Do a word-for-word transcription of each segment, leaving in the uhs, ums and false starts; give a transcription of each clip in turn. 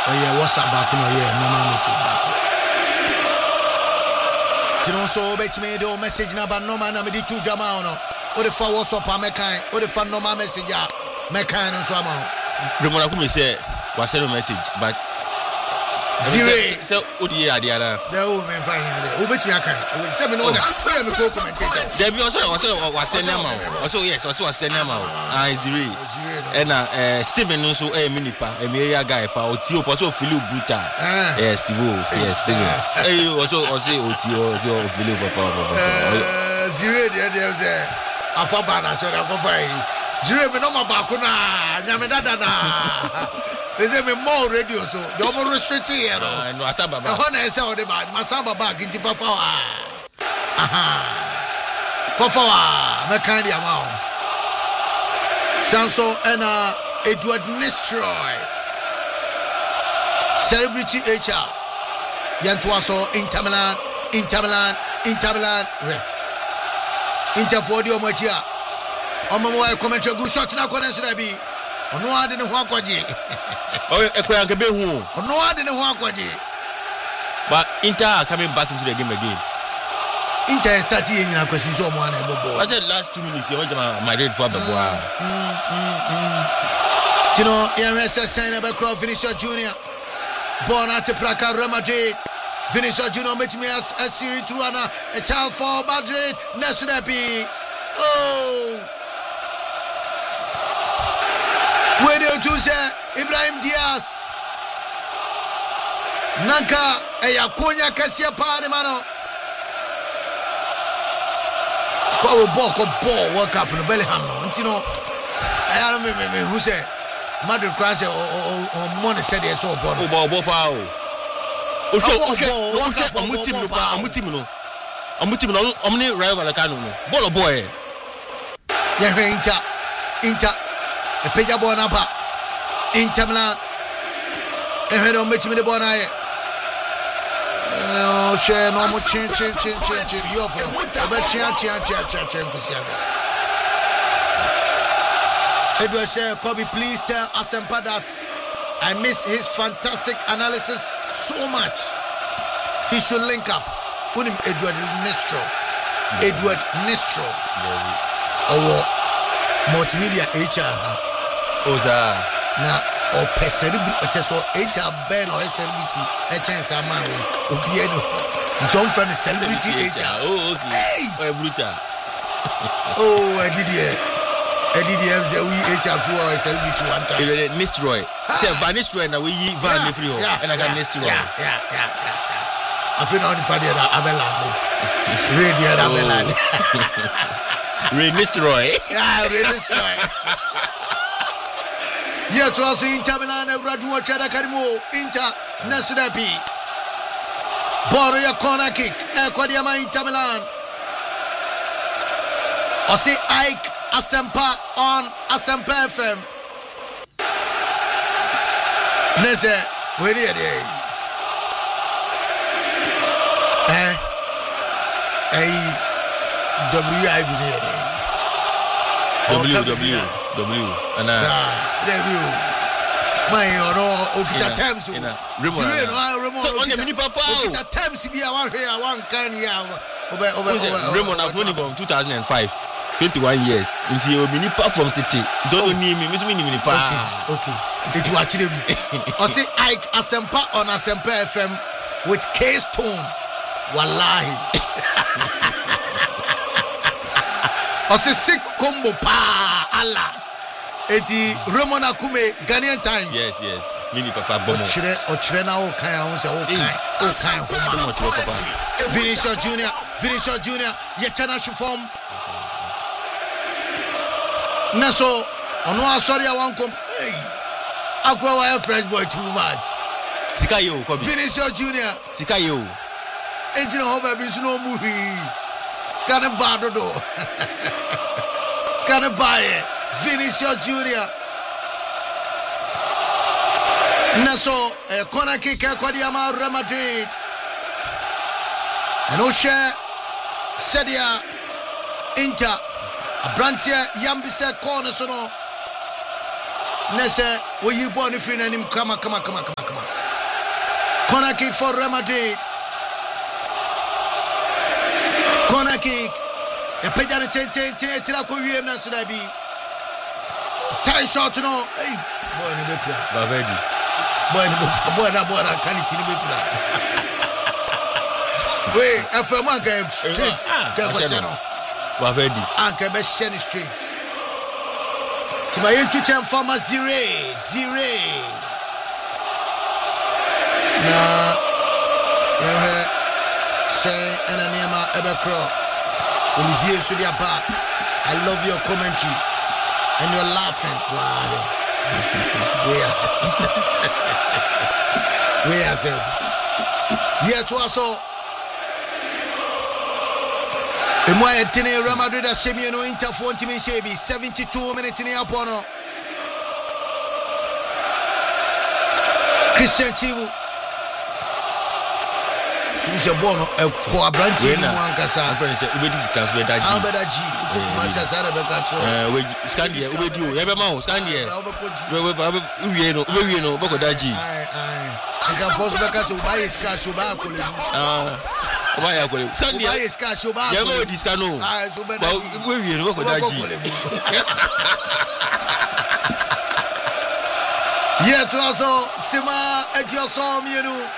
Oh yeah, WhatsApp back no yeah, normal message back. You know so bet me do message number normal na me di two jama no. O the fa WhatsApp a me kan, o the fa normal message a me kan no so ama. Remona come say was send a message but zero so odi ade ara there o me fine ade o betimi aka o say me no na say me ko commentator there be also also was send am also yes also was send am ah zero and uh Steven also eh me nipa e me area guy pa o ti o also feel brutal yes Steve yes Steven eh also also o ti o ti o feel papa papa zero there there say afa bana so da ko fai zero me no ma ba ko na nyame dada na. They say me more radio so the more restrict here no. No asaba ba. The one say o de ba masaba ba kinti fafawa. Aha. Fafawa me kan dia ma. Sanso and uh, Edward Nestroy. Celebrity H R. Yantuaso Inter Milan, Inter Milan, Inter Milan. Inter for the Omachia. Omo mo commentary good shot na corner should be. Ono ade ne ho akwaje. Oh, ekwa nke be hu. Ono ade ne ho akwaje. But Inter are coming back into the game again. Inter start here na kwesi so mo na ebobo. I said last two minutes you want my red for bebo. Mm mm. You know, here is a sign about Crow Vinicius Junior Born at Praca Real Madrid. Vinicius Junior met me as a series through a child for Madrid. Nesudepi. Oh. Where do you say Ibrahim Diaz? Nanka eya konya kasia pa mano. Ko bo ko bo World Cup no Bellingham no. Ntino eya me me who say Madrid crash o o money said e so bo no. O bo bo pa o. O so o so o mutim no pa, o mutim no. O mutim no omni rival ka no no. Ball boy. Ya Inter Inter e peja bona pa Inter Milan e hedo mechi me bona ye no she no mo chin chin chin chin chin yo for e be chin chin chin chin chin kusiaga Edward say Kobe please tell Asempa that I miss his fantastic analysis so much he should link up unim Edward Nestro Edward Nestro oh multimedia H R Oza na o peseribi eteso H R ben o celebrity e chance amanwe obie no ntom friend celebrity H R oh okay oh brutal oh edidie edidie mze we H R for celebrity one time e Nestroy say Van Nistelrooy na we yi Van free ho and I got Nestroy yeah yeah yeah I feel on the party that Abelande radio that Abelande Ray Nestroy yeah Ray Nestroy yeah to also Inter Milan Radu Wachada Karimo Inter Nasudapi Boro ya corner kick Ekwadiama Inter Milan Osi Ike Asempa on Asempa F M Nese where are they eh eh W I V W W W and review my no okita times so on the mini papa okita times be one here one can ya obe obe Raymond have known from two thousand five twenty-one years into your mini papa from Titi don't need me me mini papa okay okay it watch them I say Ike Asempa on Asempa F M with K Stone wallahi I say sick combo pa Allah eti Ramon Akume Ghanaian Times yes yes mini papa bomo ochire ochire na o kan o say o kan o kan ho Vinicius Junior Vinicius Junior ye chana form naso ono asori a wan kom hey akwa wa fresh boy too much sika yo Kobe Vinicius Junior sika yo ejina ho ba bi suno mu hi sika ne ba dodo sika ne ba ye Vinicius Junior Naso a corner kick Kwadiama Real Madrid and Osha Sedia Inter a branchia Yambisa corner sono Nese where you born if you name come on come on come on come on come on Corner kick for Real Madrid. Corner kick. A pejana ten ten ten tira ko wiem na so da bi. Tie shot no. Hey, boy ni be pura. Valverde. Boy ni boy na boy na kan ti ni be pura. Wait, afema ga straight. Ga go se no. Valverde. Anka be sheni straight. Tima yentu ten former zero zero. Na eh say enanema ebekro. Olivier Sudiapa, I love your commentary and you're laughing. Wow. Where is it? Where is it? Yeah, to us all. And why at ten Real Madrid Semiano Inter forty minutes seventy-two minutes in the Apono. Christian Chivu. Tumisha bono e kwa branchi ni mwankasa. Friend say ubedi sika so da ji. Abeda ji ko masha sara be ka tro. Eh we scandia ubedi o. Ye be ma o scandia. We we ba uwie no, we wie no boko da ji. Ai ai. Ika fosu be ka so ba is ka so ba ko le. Ah. O ba ya ko le. Scandia. Ba is ka so ba. Ye mo di ska no. Ah so be da ji. We wie no boko da ji. Yeah, to also Sima Edioso mienu.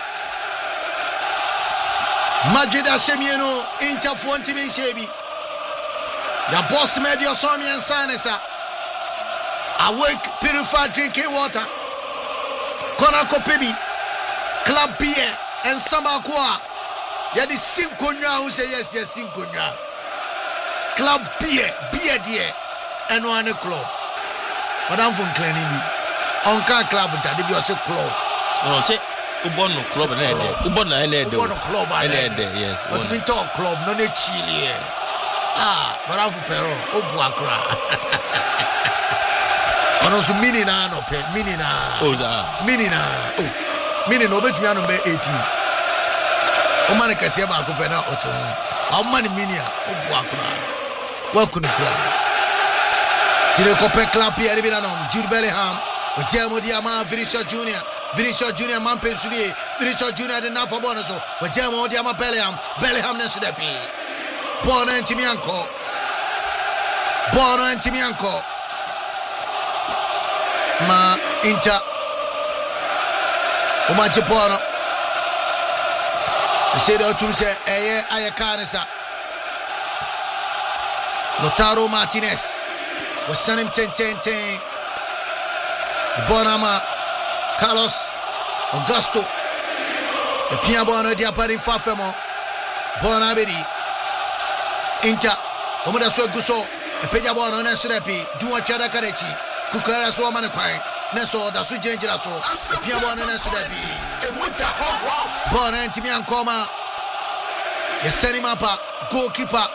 Madrid Semiano Inter forty minutes ya boss medio so me ensanesa awake purified drinking water kona ko pebi club beer and sama kwa ya di cinco nya u say yes yes cinco nya club beer beer there and one club madam from cleaning me on car club that dey be club no say Ubono club na ede. Ubono na ede. Ubono club na ede. Yes. What's been talk club no ne chili eh. Ah, barafu pero obu akra. Ono so mini na no pe, mini na. Oh za. Mini na. Oh. Mini no betumi anu be eighteen. O man kase ba ko pe na oto. O man mini a obu akra. Wa kunu kra. Tire ko pe club here bi na no Jude Bellingham. O Jemo Diama Vinicius Junior Vinicius Junior man pensuli Vinicius Junior de na for bonus so o Jemo Diama Bellingham Bellingham na so de pi Bono Antimianco Bono Antimianco ma Inter o ma Bono se do tum se eye ayakanesa Lautaro Martinez was sending ten ten ten Bonama Carlos Augusto the Piabono di appari fafemo Bonabedi Inter omoda so guso e peja bono na srepi duwa chada karechi kukara so mane kwai na so da so jinjira so Piabono na srepi Bona ntimi ankoma yeseni mapa goalkeeper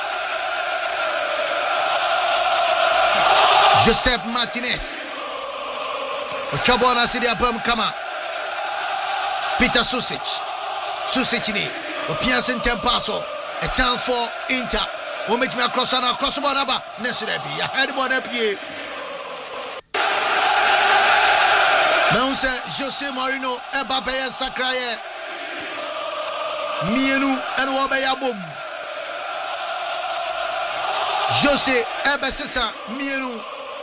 Josep Martinez Ochabona sidi apam kama Peter Susic Susic ni opianse ntempaso a chance for Inter o make me across and across the border ba nesurebi ya head border pie Meunse Jose Mourinho eba be sakraye mienu en wo be ya bom Jose eba sesa mienu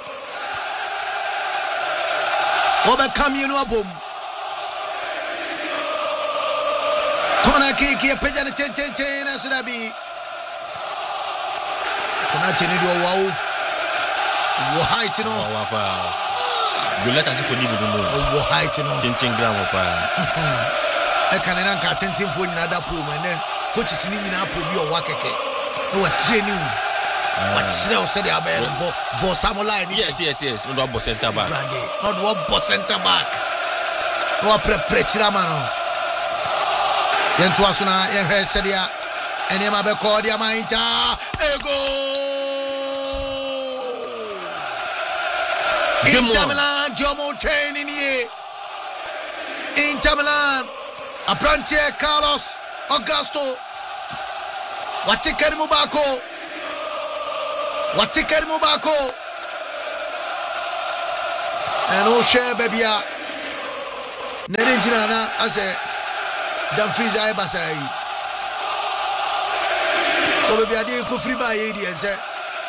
Oba kamienu abom Kona kiki ya peja na ten ten ten na sudabi Kona teni do wow Wo height no Wow pa Gulata si fodi bi no Wo height no ten ten gram pa E kanena nka ten ten fo nyina da po ma ne coach sini nyina po bi o wa keke no wa training What you said about for for Samurai? Yes, yes, yes. No do center back. Not do center back. No pre prechira mano. Yentu asuna yen he said ya. Ene ma be call dia ma Inter. Ego. Inter Milan Jomo chain in here. Inter Milan. Apprentice Carlos Augusto. What's it karimu bako? What's it karimu bako? And all share baby ya. Nerenjina na ase Dan freeze ay basai ko be ade ko free ba ye di ense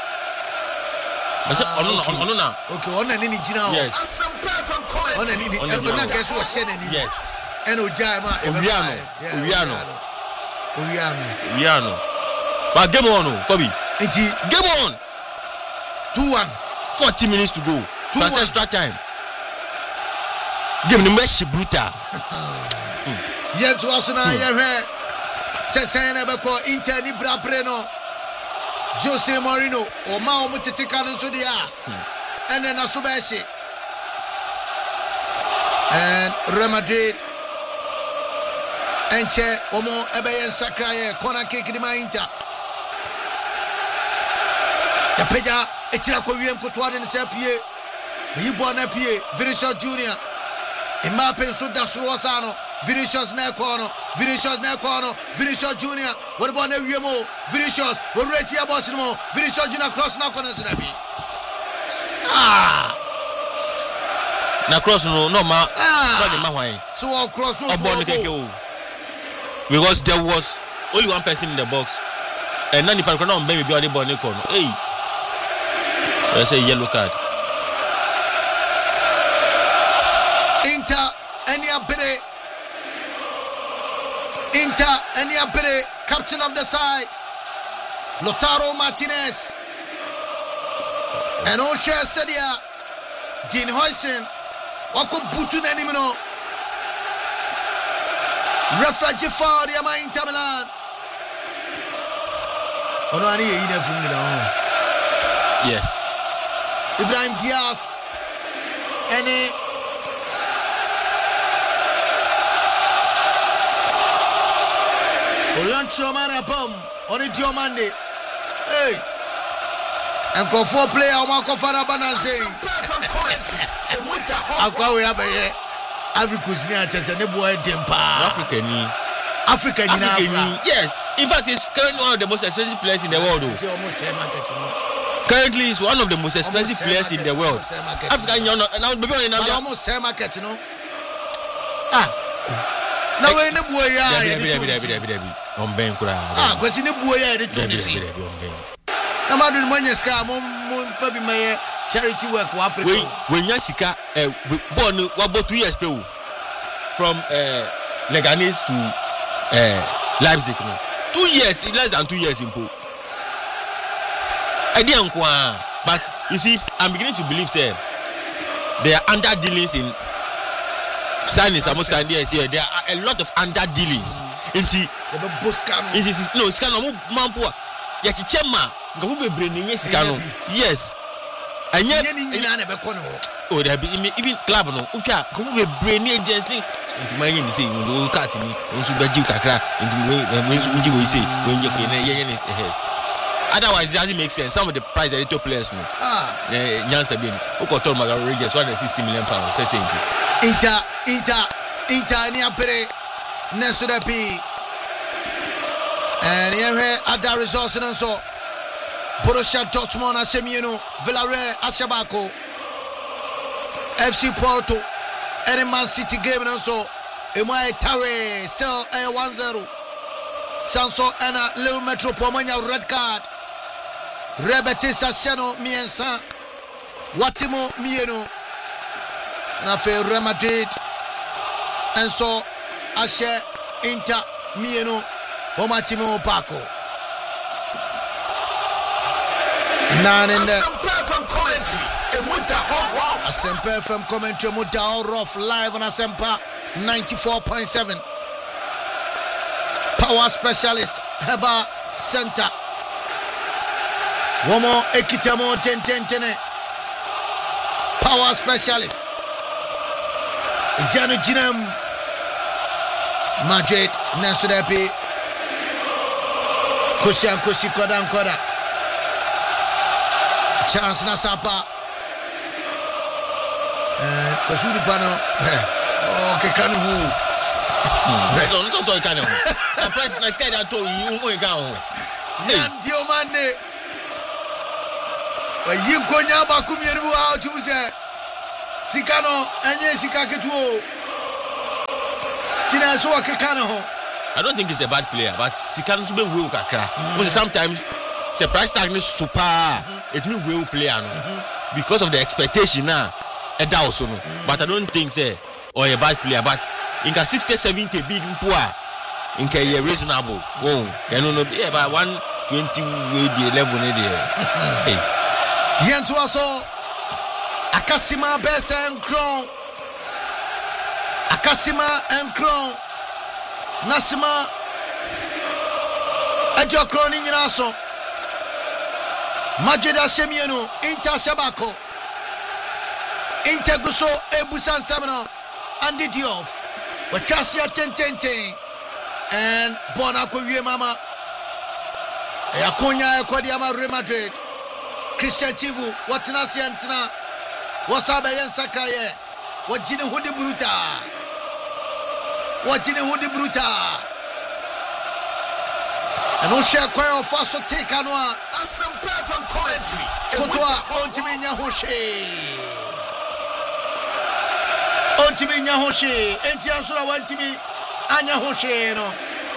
But ono ono na okay ono ni ni gina o yes ono ni ni ono guess what share ni yes eno jai ma Owiano Owiano Owiano Owiano but game on Kobe iti game on two one forty minutes to go plus extra time game number she brutal yet was na ye hwe sesen be ko Inter ni brabre no Jose Mourinho o ma o mutitika no so dia ene na so be she and Real Madrid enche omo ebe yen sakraye corner kick di ma Inter ya peja etira ko wiem ko toade ne chapie yi bo na pie Vinicius Junior Mbappe so da so wasano Vinicius na kono Vinicius na kono Vinicius Junior what about na wiemo Vinicius we reach ya boss no Vinicius Junior cross na kono so na bi ah na cross no no ma ah no ma hwan so all cross no for goal because there was only one person in the box and nani pa no be be on the ball ne kono hey that's a yellow card. Inter Enya Bede Inter Enya Bede captain of the side Lautaro Martinez and Osha Sadia Dean Huysen wako butu na nimino refugee for Yama Inter Milan ono ani yi na fun da yeah Ibrahim Diaz any Olancho Mane bom oni Diomande hey and go for player o ma ko fara bananse akwa we abaye Africa ni achese ne boy dempa Africa ni Africa ni na yes in fact it's currently one of the most expensive players in the world currently is one of the most expensive players in the world Africa ni now baby on na almost same market no ah na we ne boy ya ya bi bi bi bi on ben kura ah kwesi ne boy ya de to si na madu ni mwenye ska mo mo fa bi maye charity work for Africa we we nya sika eh ball no wa bo two years pay from eh Leganés to eh Leipzig no two years less than two years in po idea nkwa but you see I'm beginning to believe say there are under dealings in signings almost signed here say there are a lot of under dealings into the Boscano it is no Scano mampo ya kichema ngafu bebre ni sika no yes anye ni nyina na be kono oh there be even club no utwa ngafu bebre ni agency nti manye ni say you cut ni nso baji kakra nti we nji go say we nje ke na ye ye yes otherwise it doesn't make sense some of the price that they top players no ah eh nyansa bi o ko tell Magal Rangers one hundred sixty million pounds say say Inter Inter Inter ni apere neso da bi and here other results and so Borussia Dortmund asemienu Villarreal ashabako F C Porto and Man City game and so Emai Tare still a one zero Sanso and a Leo Metropomania red card Rebetis Aseno Miensa Watimo Mieno and I feel Real Madrid and so Ashe Inter Mieno Omatimo Paco nine in the Asempa F M commentary Muda Rough live on Asempa ninety-four point seven Power Specialist Heba Center Womo Ekitamo ten ten ten Power Specialist Janu Jinam Madrid Nasudepi Kushan Kushi Kodan Koda Chance Nasapa eh Kasuri Pano oh Kekanu no no so Kekanu the price na sky that to you o Kekanu Yan Diomande wa yinkonya ba kumyeru a tu se Sikano enye sika ketuo Tina so Kekano. I don't think he's a bad player, but he can be will kakra. Because sometimes the price tag is super. It means will player no. Because of the expectation now. A also no. But I don't think say or a bad player, but in sixty seventy big poor. In a reasonable. Oh, can no be about one twenty the level there. Yentu also Akasima Besa and Crown. Akasima and Crown. Nasima Ejo Crown in Naso. Majida Semiano, Inter Sabako. Integuso Ebusan Samano. Andy Diouf. Wachasia ten ten ten. And Bonako Mama Yakonya Kodiama Real Madrid Christian Chivu Watanasi Antina Wasabe Yansakaye Wajini Hudi Bruta Wajini Hudi Bruta and Osha Kwayo Faso take Anwa Asam from commentary Kotoa Ontiminya Hoshe Ontiminya Hoshe Enti Ansura Wantimi Anya Hoshe no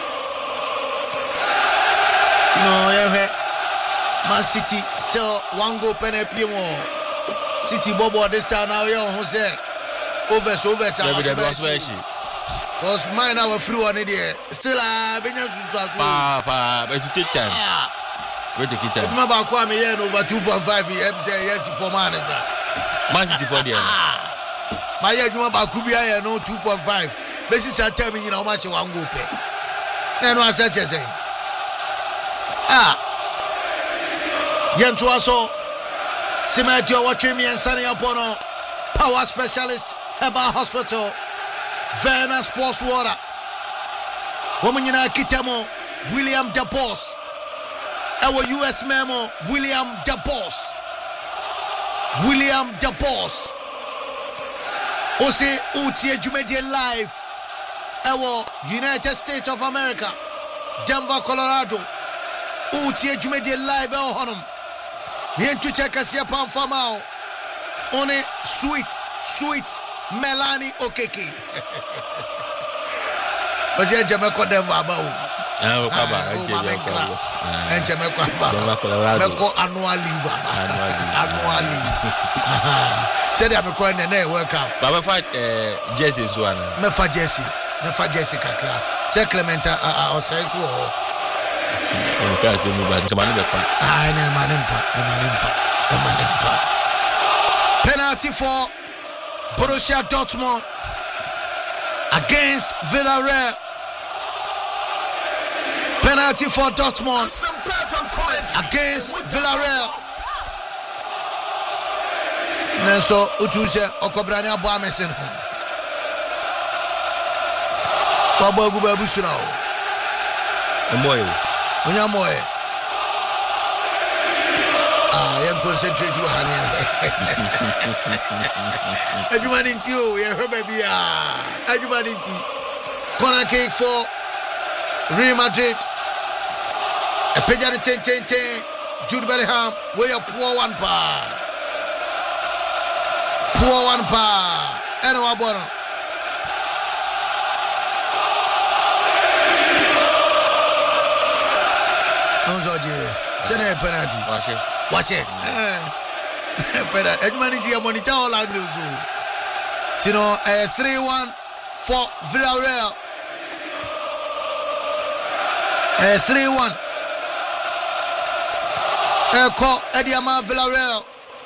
No, yeah, Man City still one goal penalty more. City Bobo this time now, yeah, Jose. Over, over, because mine are through on it. Still, I've been Papa, but you take time. Wait, take time. Remember, Kwame here over two point five years. Yes, for man, sir. Man City for the my head, you about Kubia, no two point five. This is a telling you how much you want to pay. Then what such as saying. Ah, Yentu also Simetio watching me and Sunny Apono, power specialist, Heba Hospital, Verna Sports Water, Woman Kitamo, William DeBoss, our U S memo, William DeBoss, William DeBoss, Ose Utie Jumedia Live, our United States of America, Denver, Colorado. Utie Jumedi live el honum. Yentu cheka siya pan famao. One sweet, sweet Melanie Okeke. Basi enche meko Denver abao. Ah, okaba. Enche meko abao. Meko annual leave abao. Annual leave. Said ya meko nene welcome. Baba fight Jesse Zwana. Mefa Jesse. Mefa Jesse kakra. Se Clementa osensu ho. Okay, so move back. Come on, the part. Ah, no, manimpa, manimpa, manimpa. Penalty for Borussia Dortmund against Villarreal. Penalty for Dortmund against Villarreal. Nenso utuse okobrani abo amesen. Babo egu babu sura. Moyo. Onya moye. Ah, you concentrate you honey. Everybody in you, you baby. Ah, everybody in you. Corner kick for Real Madrid. A page at the ten ten ten. Jude Bellingham, where you poor one pa. Poor one pa. Anyway, bono. Send a penalty. Wash it. Wash it. Penalty. Edmani dia monitor all like this. You know, a three one for Villarreal. A three one. A call Ediama Villarreal.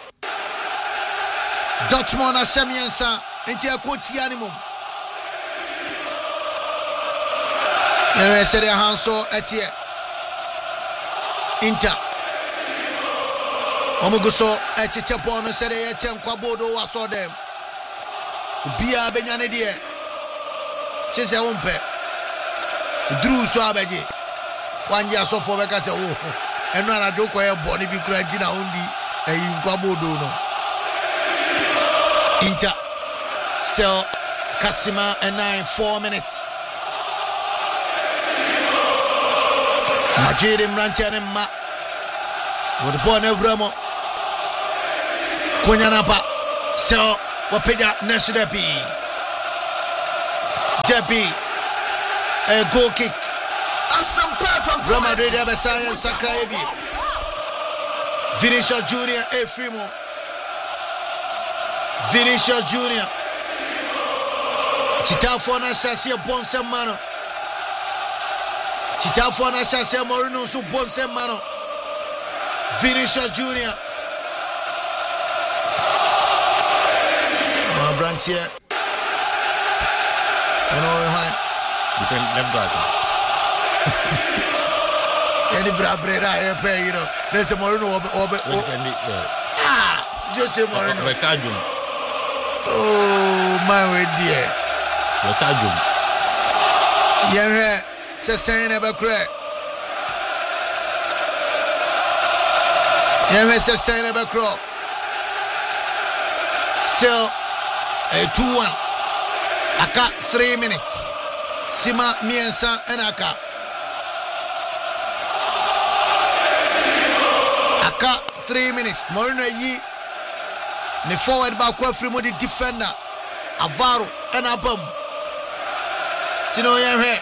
Dortmund a semiensa. Into a coach animum. Yes, they are Hanso at here. Inter Omuguso echichepono sere yeche nkwabodo waso dem ubia benyane die chese wompe dru so abeje wanje asofo beka se wo enu ana joko e bo ni bi kura jina undi eyi nkwabodo no Inter still Kasima and nine four minutes Madrid Mranchane ma with the ball Nevremo Kunyanapa so Wapeja Nesu Depi Depi A goal kick. Real Madrid have a science Sakraebi. Vinicius Junior A Frimo. Vinicius Junior Chitafona Sasia Bonsem Mano. Chitafona Sasia Morino su Bonsem Mano. Vinicius Junior Ma Brantier. I know why. Defend left back. Any brabra pay, you know. There's a Morino over over. Ah, Jose Morino. Oh, my way, dear. Yeah, c'est saying about crack. Yeah, c'est saying about crop. Still a two one. Aka three minutes. Sima Miensa and Aka. Aka three minutes. Morino yi. Ne forward back free the defender. Avaro and Abam. You know yeah.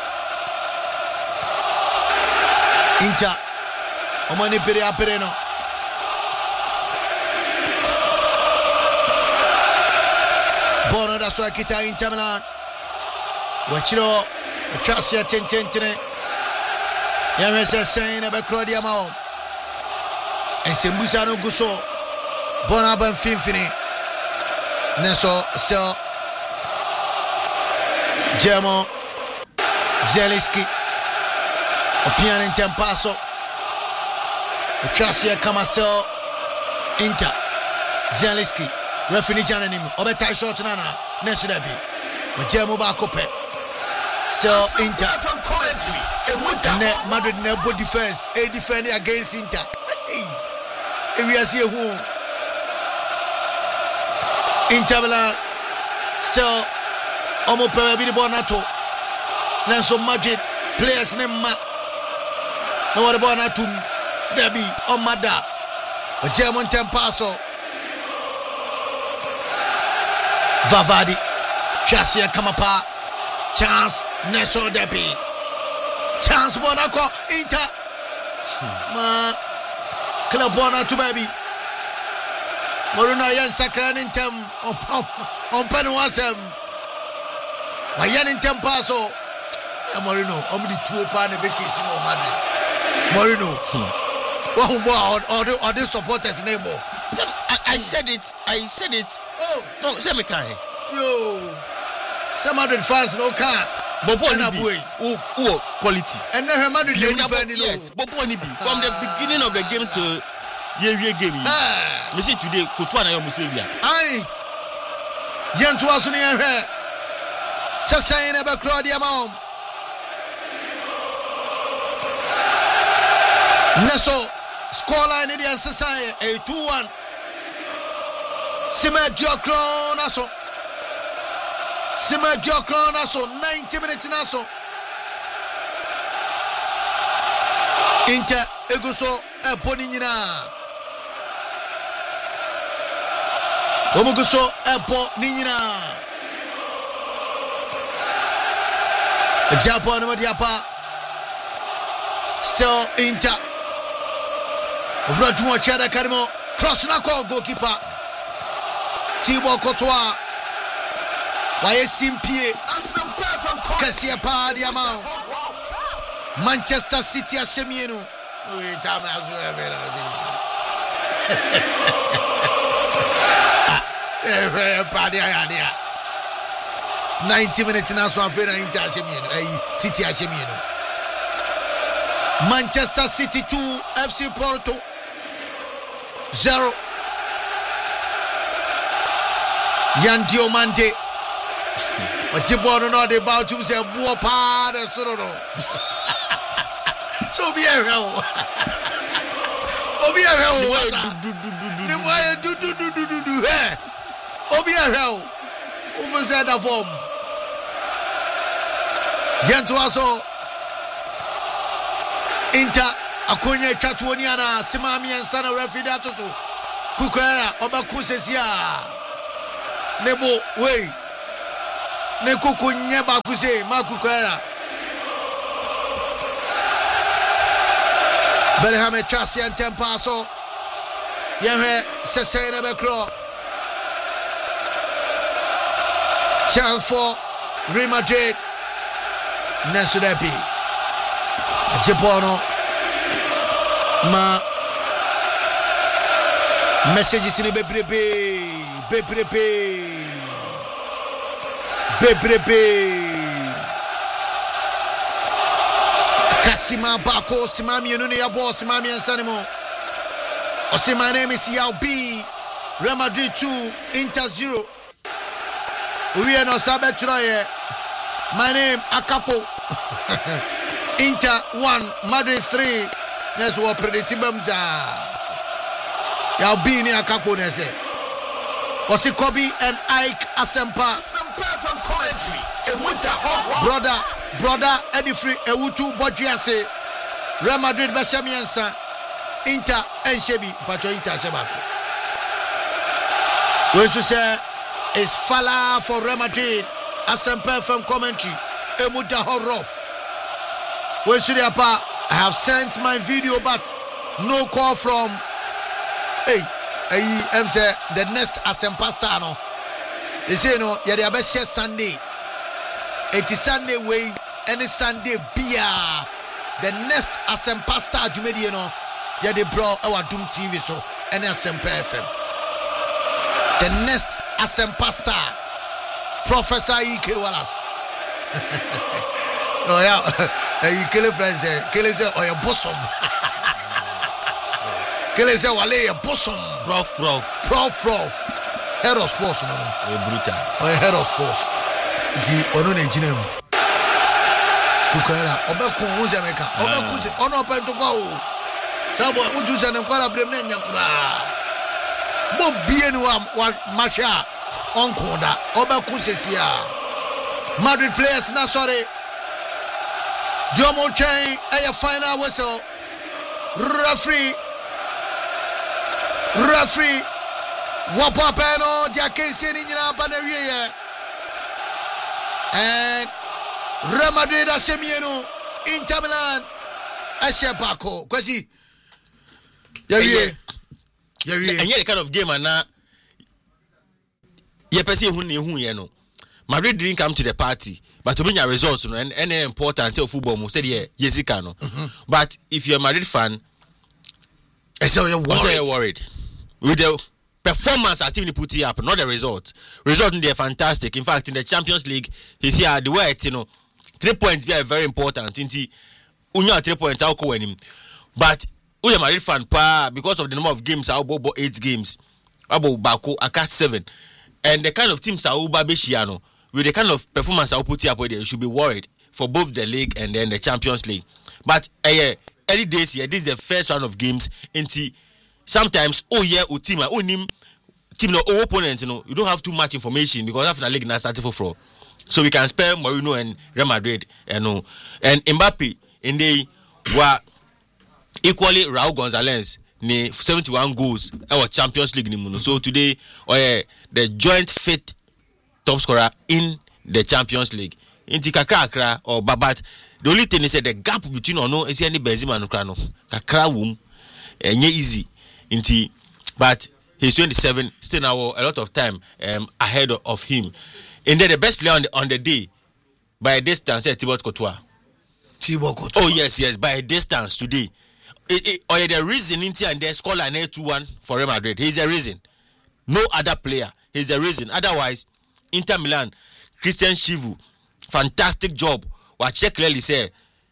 Inter. Omani pere apereno. Bono da sua kita Inter Milan. Wachiro Chelsea ten ten ten. Yeah, say saying about Claudia Mao. And Sembusa no guso. Bono ban finfini. Neso still Germo Zielinski Opian in Tempaso Chelsea kama still Inter Zielinski referee jananim obeta short nana nesu da bi ma Germo ba kope still Inter ne Madrid ne bo defense a defend against Inter eh we are see who Inter Milan still Omo pewe bi the ball nato. Nanso Madrid players ne ma. No what ball nato debi omada. O German Tempaso. Vavadi. Chelsea Kamapa. Chance Neso debi. Chance Bonako Inter. Ma club bona to baby. Moruna yan sakran intem on on pen wasem. Why yan intem paso? Morino, I'm the two pan the bitches in Madrid. Morino. One more or the other supporters neighbor. I, I said it. I said it. Oh no, say me kai. Yo. Some Madrid fans no can. Bobo ni bi. Oh, oh, quality. And then Madrid they defend it. Yes, Bobo ni bi. From the beginning of the game to Yewie game. Ah. Me see today Courtois na yo Musevia. Ai. Yentu asuni ehwe. Sasa ina ba Claudia Mom. Neso scoreline in the Sasa a two one. Sima Diocron aso. Sima Diocron aso ninety minutes naso. Inter eguso e boni nyina. Omuguso e bo ni nyina. Japan no diapa. Still Inter. Radu Chada Karimo cross na call goalkeeper Thibaut Courtois waye simpie kasia pa dia ma Manchester City asemienu we tama azu evela eh pa dia ya dia ninety minutes na so afera Inter asemienu eh City asemienu Manchester City two F C Porto zero. Yan Diomande. Ojibono no de about to say buo pa de soro no. So be a hell. Obi a hell. The boy do do do do do do. Hey. Obi a hell. Over said the form. Yan to also Inter akonye chatuonia na simami ensana referee atoso kukwera obakusesia nebo we ne kukunye bakuse makukwera Bellingham Chelsea and Tempaso. Yemhe Sesena Becro. Chance for Real Madrid. Nesudepi. Japono. Ma messages in the Bebrebe. Bebrebe. Bebrebe. Kasima Bako, Simami and Unia Boss, Simami and Sanimo. I say my name is Yao B. Real Madrid two, Inter zero. We are not Sabbath tonight. My name Akapo. Inter one, Madrid three. That's what predictable. Yao B ni Akapo nese. I say Kobe and Ike Asempa. Asempa from commentary. And with the hot brother. Brother Edifree Ewutu Bojiase Real Madrid Besamiansa Inter and Shebi Pacho Inter Sebako. We should say is Fala for Real Madrid Asempa from commentary Emuta Horof. We should have I have sent my video but no call from hey hey I'm say the next Asempa star no. They say no yeah they best share Sunday. It is Sunday way. Any Sunday beer. The next Asempa Star Jumedi no. Yeah, they brought our Doom T V so any Asempa F M. The next Asempa Star Professor Ike Wallace. Oh yeah, you kill a friend say, kill it or your bosom. Kill it wale your bosom. Prof, prof, prof, prof. Head of sports, no, no. A brutal. Or a head of sports. The Onone Jinem. Kukera, Obeko Uzameka, Obeku, Ono Pentogo. Sabo, Udusan and Quara Bremenia. Bob Bienua, what Masha, Onkoda, Obeku Sesia. Madrid players, not sorry. Jomo Chain, a final whistle. Referee, referee, Wapapeno, Jackie in Abaneria. And Real Madrid Asemieno, Inter Milan, Ashebako. Kwasi. Yeah, yeah. Yeah, yeah. And yet the kind of game and now, you perceive who knew you know. Madrid didn't come to the party, but to bring your results, and any important football, most said, yeah, yes, you can. But if you're a Madrid fan, I say you're worried. You're worried with the performance our team put it up, not the result. Result in there fantastic. In fact, in the Champions League, he's here the way you know. Three points be very important. Inti unya three points I'll call him. But we are Madrid fan pa because of the number of games I'll go eight games. About Bako I got seven. And the kind of teams I'll Babeshiano with the kind of performance I'll put up with you should be worried for both the league and then the Champions League. But uh, yeah, early days here, this is the first round of games. Inti sometimes oh yeah, oh team, oh nim team no oh opponent, you know, you don't have too much information because after the league now started for four. So we can spare Mourinho and Real Madrid, you know. And Mbappe in the were equally Raul Gonzalez ne seventy-one goals our Champions League ni. So today oh yeah, the joint fifth top scorer in the Champions League. Inti kakra kakra or Babat. The only thing is that the gap between or no is any Benzema and Krano. Kakra wum and easy. Inti but he's twenty-seven, still now a lot of time um, ahead of him. And then the best player on the, on the day, by a distance, is Thibaut Courtois. Thibaut Courtois. Oh, yes, yes, by a distance today. It, it, or the reason Inter and the scoreline two one for Real Madrid. He's the reason. No other player. He's the reason. Otherwise, Inter Milan, Christian Chivu, fantastic job. What check clearly say,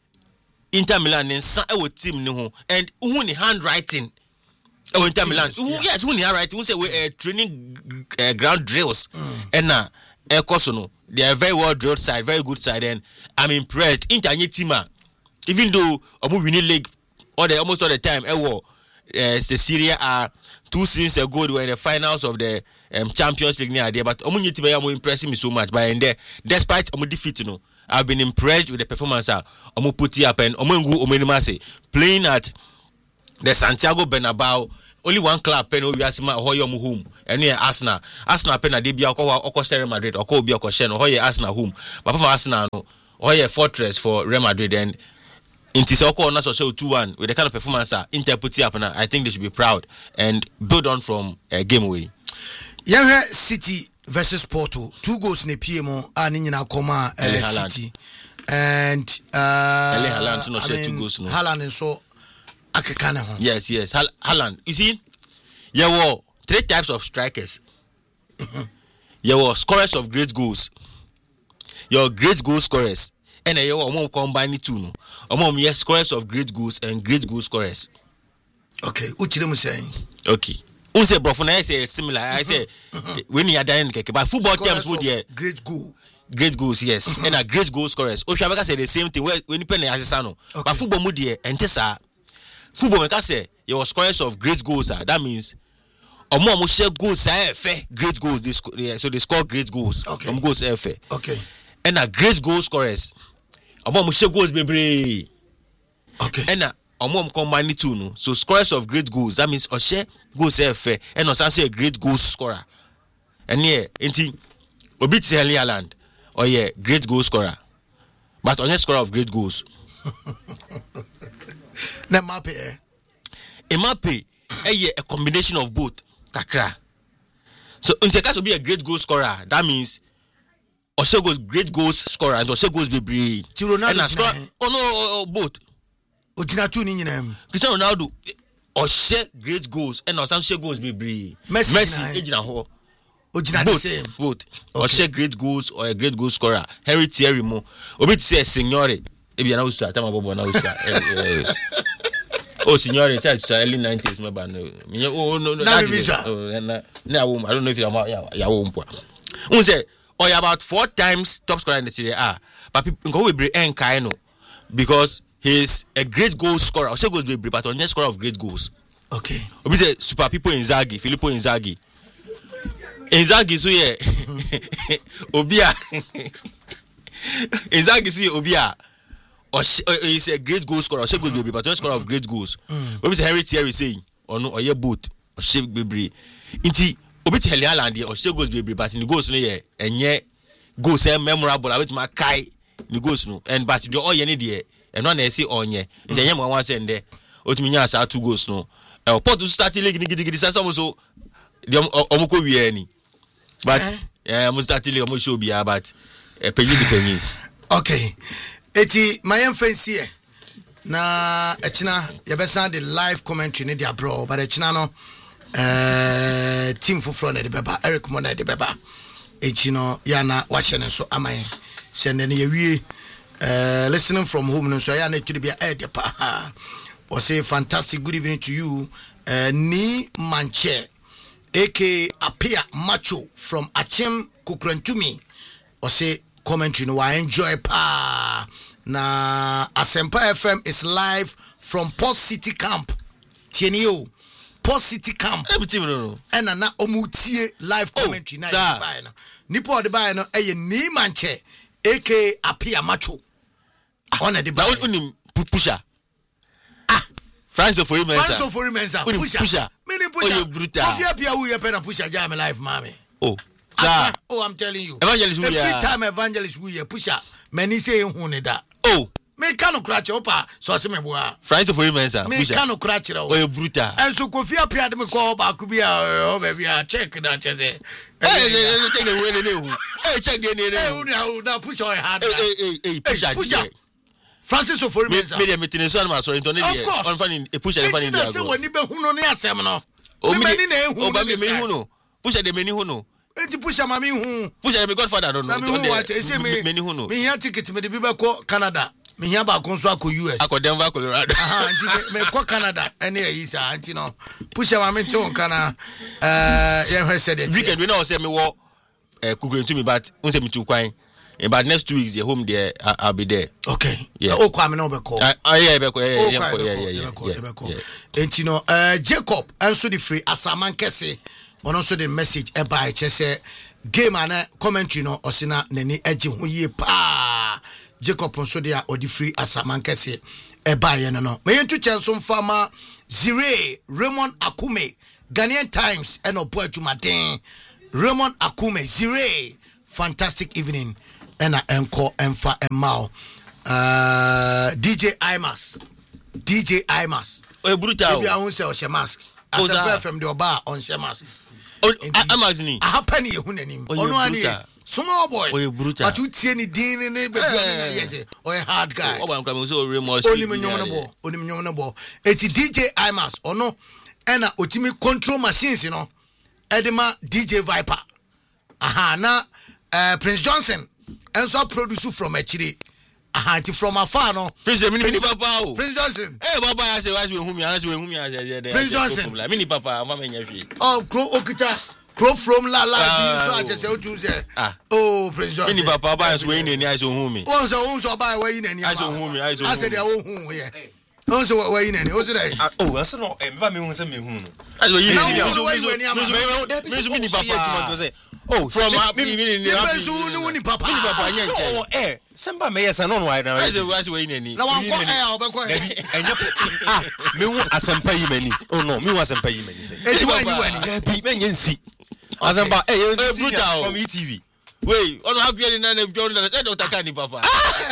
Inter Milan and some team no and who ni handwriting. Oh, Inter Milan. Yeah. Yes, who ni handwriting. Who say we uh, training uh, ground drills mm. and now. Uh, they are very well drilled side, very good side, and I'm impressed. Inter team, even though I'm winning league all the almost all the time, eh, uh, the Serie A two seasons ago they were in the finals of the um, Champions League near there, but I'm impressing me so much. But in there, despite I'm defeat, you know, I've been impressed with the performance. I'm put it up and I'm playing at the Santiago Bernabeu. Only one club pen obi asema hoye mu home eno ye Arsenal Arsenal pen na de bia okọ Real Madrid okọ obi okọ share no hoye Arsenal home but for Arsenal no hoye fortress for Real Madrid and in Tisoko na so two one with the kind of performance uh, Inter put up now, I think they should be proud and build on from a uh, game away. Yeah, City versus Porto, two goals in the P M O and in Koma uh, City. And uh Erling Haaland no share two goals no. Haaland and so akekana ho. Yes, yes. Hal- Haaland. You see, there were three types of strikers. Mm-hmm. There were scorers of great goals. Your great goal scorers. And there were more combine two no. Among yes, scorers of great goals and great goal scorers. Okay, uchire saying. Okay. Who say bro for na say similar. I say when you are dying keke but football terms would there great goal. Great goals, yes. Mm-hmm. And a great goal scorers. Oshabaka say the same thing when you pen asano. Okay. But football mood there and tesa. Football make say your scorers of great goals are that means omo omo share goals are fair great goals they sc- yeah, so they score great goals. Okay. Omo goals are fair. Okay. And a great goal scorers. Omo omo share goals bebre. Okay. And a omo omo combine two no. So scorers of great goals that means or share goals are fair and also say a great goal scorer. And yeah, enti obi ti Erling Haaland. Oh yeah, great goal scorer. But only scorer of great goals. Na Mbappe eh. Mbappe eh a combination of both. Kakra. So Unteka to be a great goal scorer, that means Oshe goes great goals scorer and Oshe goes be brave. Ronaldo score. Oh no, oh, oh, both. Ojina two ni nyina. Cristiano Ronaldo Oshe great goals and Oshe goals be brave. Messi, Messi ejina ho. Ojina both, the same. Both. Okay. Or share great goals or a great goal scorer. Harry Thierry Mo. Obi to say signore. Ebi na usa tama bobo na usa. Oh signore, say early nineties me ba no. Me oh no no. Na me bisa. Oh na na wo I don't know if you are ya wo mpo. Un say oh you about four times top scorer in the Serie A. But people go we bring enkai no because he's a great goal scorer. Or say goals be but on scorer of great goals. Okay. Obi say super people Inzaghi, Filippo Inzaghi. Inzaghi so ye Obia Inzaghi so ye Obia or is a great goal scorer or she goes be but one scorer of great goals. When say Harry Thierry saying or no or ye both or she be inti obi te Erling Haaland or she goes be but in the goals no ye enye goals eh memorable abet ma kai the goals no and but the all ye need there and one say onye the ye mo wan send there otimi nya asa two goals no e Porto start league ni gidi gidi say some so the omko wi ani. But yeah, I'm starting to show be about a penny penny. Okay. Eti my fancy na echina yebesa the live commentary ne dia bro but echina no eh team fufro na de beba Eric Mona de beba echino ya na wahye ne so aman send ne yewie eh listening from home no so ya na tiri bia e de pa we say fantastic good evening to you uh, ni manche aka Apia Macho from Achim Kukrantumi or say commentary no I enjoy pa na Asempa F M is live from Port City Camp Tienio Port City Camp and na omutie live commentary oh, na buy no nipo de buy no eye ni manche aka Apia Macho on the buy unim pusha ah France for him France for him pusha mini pusha brutal if you appear who you pen pusha jam live mommy oh ah, oh I'm telling you evangelist every yeah. time evangelist we pusha many say hu ne da oh me kanu krache opa so se me boa France for him pusha me kanu krache ra oh brutal and so kofi appear de me ko ba ku bia oh baby a check da chese eh eh check the way le hu eh check the ne eh hu na pusha o hard eh eh pusha pusha Francis of Foremensa. Me me me so na so into ne of course on fan e push the fan in there. Say when ni be hu no ne asem no. O me ni na ehu no. O ba me me hu no. Push the me ni hu no. Enti push ma me hu. Push the me godfather don't know. Me hu wa che say me me ni hu no. Me here ticket me de bi be ko Canada. Me here ba ko so akọ U S. Akọ Denver Colorado. Aha, enti me ko Canada ene yi sa enti no. Push ma me to kana eh ye hwe said it. Weekend we know say me wo eh kugre to me but won say me tu kwan. But next two weeks, you're home there. I, I'll be there. Okay. Yeah. Oh, come on, over call. Ah, yeah, yeah, yeah, yeah, yeah, yeah. And you know, uh, Jacob, answer the free Asaman Kese, on also the message about Chese game and commentary no Osina Neni Edge Huye Pa Jacob also there or the free Asaman Kese Eba no. May you to chance some farmer Zire Raymond Akume Ghanaian Times and Opo Jumatin Raymond Akume Zire fantastic evening. And I encore and fa and mao. uh, D J Imas D J Imas oh brutal maybe I won't say o mask Asempa from the Oba on share mask oh Imas ni happen ye hu nanim ono ani small boy oh brutal but you tie ni din ni be yes oh hard guy oh ban kwam so remorse oni me nyom no bo oni me nyom no bo eti D J Imas ono ena otimi control machines no edema D J Viper aha na uh, Prince Johnson enso produce from Echiri aha ti from afar no Prince mini papa o Prince Johnson eh baba ya say why we hu me ya say we hu me ya say Prince Johnson mini papa mama nya fi oh crow okita crow from la la bi so a chese o tu say oh Prince Johnson mini papa ba so we ni ai so hu me won so won so ba we ni ai so hu me ai so I said they wo hu ye won so we ni o so dey oh aso no e ba me hu say me hu no ai so yi ni me so mini papa oh from me me me ni so no ni papa mini papa nya nche oh eh semba me yes no no why na ai so why so we ni na wan ko eh obekọ enya ah me hu asempa yi mani oh no me hu asempa yi mani say eti wa yi wani bi me nyensi asempa eh brutal from E T V wait ono happy na na bjo na e doctor kan ni papa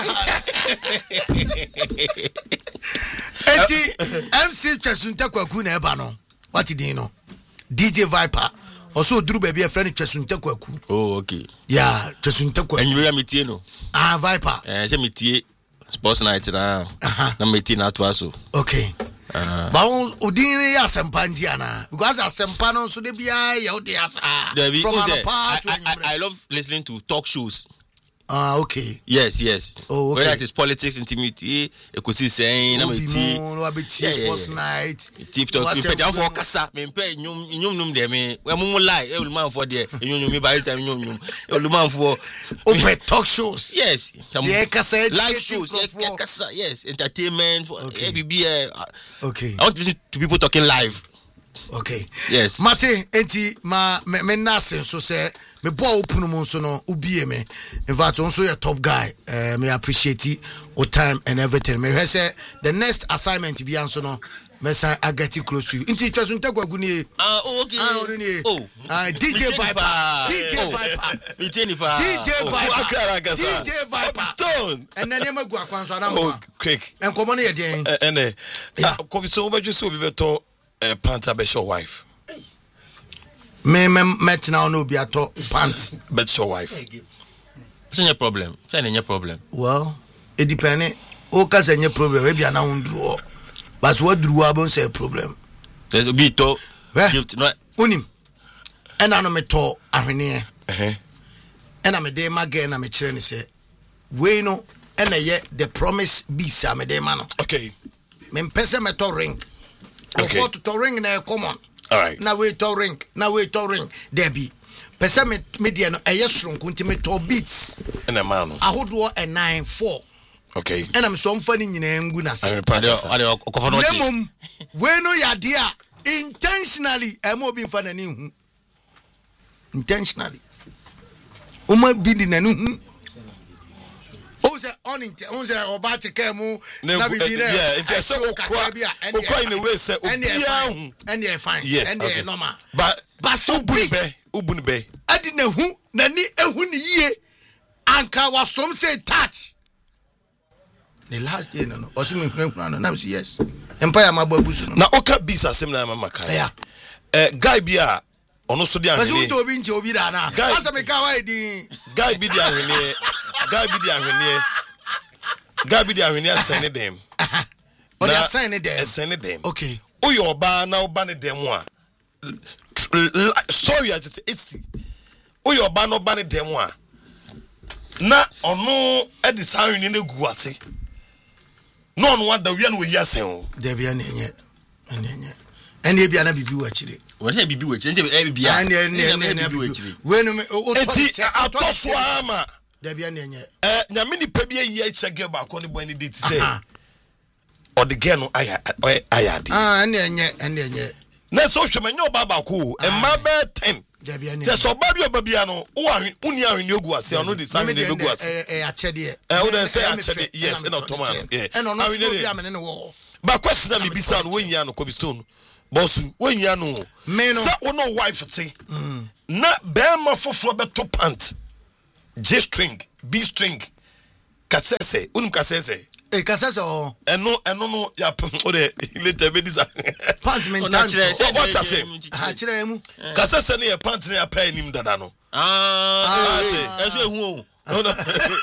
eti M C Chesunte Kwaku na eba no what din no D J Viper also duru baby a friend Chesunte Kwaku oh okay yeah Chesunte Kwaku enyi we metie no ah Viper eh se metie sports night na na metie na to aso okay uh ba odin ya Asempa ndiana because Asempa no so de bia ya odiasa from our part I, I, I love listening to talk shows. Ah, uh, okay. Yes, yes. Oh, okay. Whether it is politics, intimidity, ekosi saying, na me ti. No, be ti sports night. Tip talk. Me pay for kasa. Me pay nyum nyum nyum de me. We mu lie. E man for there. Nyum nyum me by time nyum nyum. E man for open talk shows. Yes. Yeah, kasa live shows. Yeah, kasa. Yes, entertainment. Okay. Be okay. I want to listen to people talking live. Okay. Yes. Mate, enti ma me, me nasen so say me boy open mo so no ubie me. In fact, also a top guy. Uh, me appreciate it your time and everything. Me say the next assignment be answer no. Me say I get it close to you. Inti Chesunte Kwaku ni. Ah, okay. Ah, ni. Oh. Ah, D J Viper. D J Viper. D J Viper. D J Viper. D J Viper. Stone. And then you go akwanso adam. Oh, quick. And come on here den. And eh. Ko bi so obeju so bi beto eh panta be your wife. Me me met now no be ato pants. Bet your wife. It's no problem. It's no problem. Well, it depends. O ka say any problem we be na undru. But what drew abon say problem. There's be to shift no. Unim. And I no me to ahwene. Eh. And I me dey ma girl na me kire ni say we no and ye the promise be sa me dey ma no. Okay. Me pese me to ring. Okay. Before to ring na common. All right. Now we to ring. Now we to ring. There be. Pese me media no eye sronku nti me to beats. And a man. Ahodo e nine four. Okay. And I'm so funny nyina ngu na say. Ade okofo no ti. Lemom we no yade a intentionally e mo bi mfa nani hu. Intentionally. Uma bi di nani hu. O say on inte on say oba te kemu na bi bi there. Yeah, it is so okwa. Okwa in the way say obia hu. And they fine. Yes, and they normal. But but so ubuni be, ubuni be. Adi na hu nani ehu ni yie. Anka wasom say touch. The last day no no. Osi me hunu no na me say yes. Empire ma babu so no. Na oka bisa sem na mama kai. Yeah. Eh guy bia ono so di ahwene. Kasi obi nche obi da na. Asa me ka why di. Guy bi di ahwene. Guy bi di ahwene. Guy bi di ahwene asene dem. O di asene dem. Asene dem. Okay. O yo ba na oba ne dem a. Story I just esi. O yo ba na oba ne dem a. Na ono e di sa ahwene na gu ase. No no wanda wi na we yasen o. There be an enye. Enye. Ene bia na bibi wa chire. What have bibi wa chire? Say e bibia. Ene ene ene bibi wa chire. We no o eti atoso ama. There be an enye. Eh nyame ni pa bia yi chege ba ko ne boy ne date say. O de girl no aya aya de. Ah ene enye ene enye. Na so hwemanyo oba ba ko e ma be ten. There be an enye. Say so ba bi oba bia no wo ahwe uni ahwe ogu ase ono de sam ne ogu ase. Eh eh achede. Eh wo dey say achede yes in automatic. Yeah. Eno no so bia me ne wo. Ba question na me bisa no wenya no Kobe Stone. Bosu wenya no. Say wo no wife say. Na be ma foforo be to pant. J string, B string. kasese unum kasese eh kasese o eno eno no ya o de later be disa pant mentan what I say ha kire mu kasese ne pant ne apa anim dada no ah eh eso ehu o no no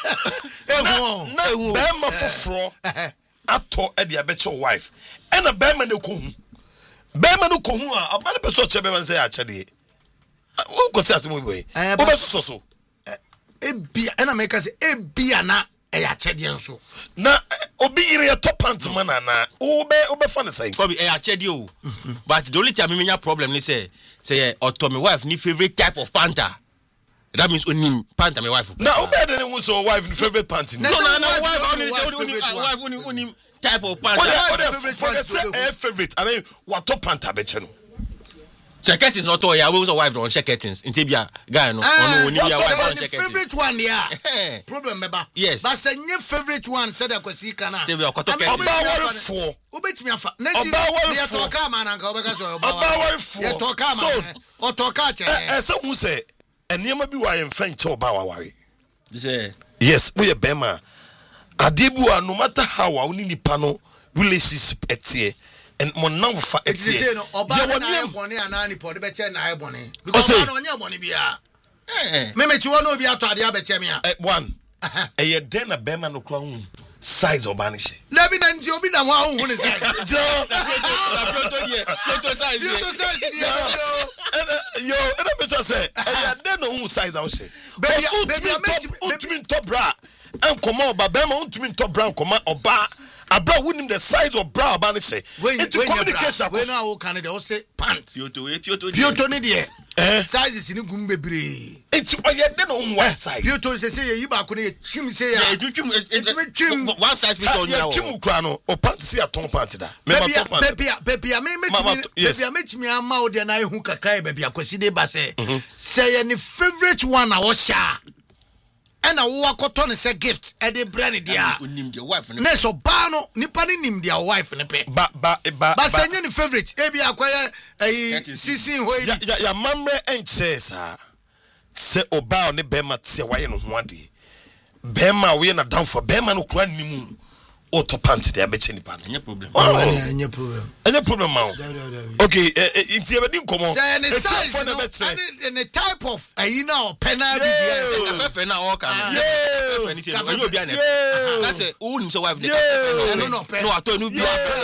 ehu na ehu be ma foforo ato e de abeche wife e na be ma ne ko hu be ma no ko hu a ba ne person che be ma say a chede o ko say asemo boy o be so so ebia e na me ka say ebia na e ya chede nso na obi yire ya top pant man na o be o be fa ne say ko bi e ya chede o but the only time me nya problem ni say say auto my wife ni favorite type of panta. That means only pant my wife. Now, who better than who's wife favorite pant? No, no, no, wife only wife only only type of pant. What favorite favorite? I mean, what top pant abecheno? Checkers is not all. Yeah, we also wife on checkers. In Tibia, guy no. No, only your wife on checkers. Favorite one, yeah. Problem, member. Yes. But say your favorite one said I could see kana. Tibia koto kesi. Oba four. Ubet me afa. Oba four. You talk man and go because you. Oba four. You talk man. O talk che. Eh, so who say? Eniema bi wa yemfa che oba waware. Say yes, we e bema. Adebu a no matter how wa uni nipa no relationship etie and mo nan fa etie. Say no oba na e bone ana ni pod be che na e bone. Because oba no nya bone bia. Eh. Me me chi wo no obi ato ade abeche me a. One. Eh ye den na bema no kra hu size oba ni she. Na bi na nti obi na ho hu ni size. Jo. Na photo die. Photo size die. Photo size die. Yo, and I better say, I don't know who size I say. Baby, ultimate top bra and come on, but Bema ultimate top bra come on, ba a bra winning the size of bra ban say. It's communication. When I will Canada or say pants. You to it, you to you to need it. Sizes in Gumbe Bree. It's why you don't know what size. You to say you back when you chim say, one size fit on your chim crano or pants see a ton panty. Baby, baby, I may make me a mouth and I who can cry, baby. I could see the basse. Say any favorite one I was shy. And I walk on and say gift at the brandy, dear. Wife, Neso Bano, Nippani nim their wife in a pay. But, but, but, but, say any favorite, maybe acquire a sissy way. Ya mamre and says, say Oba on the Bema, say why in one day. Bema, we are not down for Bema no cry ni moon. Auto pants there, bet any pan. Any problem. Any problem. Any problem, man. Okay, it's ever didn't come on. Say any size and the type of a you know, penalty. Yeah, all can. Yeah, that's it. Who so wife? No, no, no. I told you.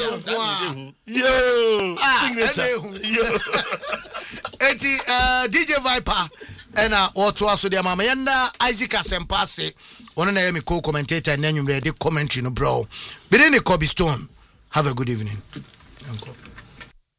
Yo, yo. Eti uh D J Viper and uh what was the mama yanda Isaac Asempase one na me co-commentator and then you ready commentary no bro. Be in the Kobe Stone. Have a good evening. Uncle.